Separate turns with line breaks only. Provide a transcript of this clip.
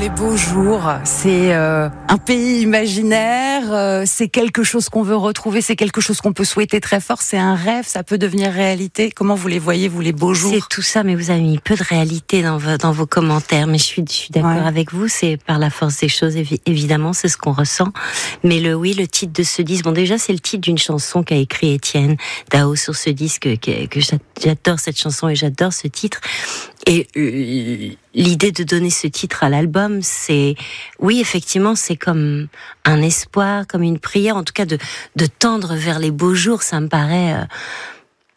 les beaux jours, c'est un pays imaginaire, c'est quelque chose qu'on veut retrouver, c'est quelque chose qu'on peut souhaiter très fort, c'est un rêve, ça peut devenir réalité. Comment vous les voyez, vous, les beaux jours?
C'est tout ça, mais vous avez mis peu de réalité dans vos commentaires. Mais je suis d'accord avec vous, c'est par la force des choses, évidemment, c'est ce qu'on ressent. Mais le titre de ce disque, bon, déjà, c'est le titre d'une chanson qu'a écrit Étienne Dao sur ce disque, que j'adore cette chanson et j'adore ce titre. Et l'idée de donner ce titre à l'album, oui, effectivement, c'est comme un espoir, comme une prière, en tout cas de tendre vers les beaux jours. Ça me paraît